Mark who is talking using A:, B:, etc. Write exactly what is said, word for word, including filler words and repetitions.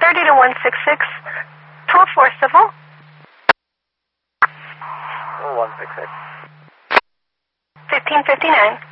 A: thirty to one sixty-six, twelve four civil.
B: one sixty-six.
A: fifteen fifty-nine.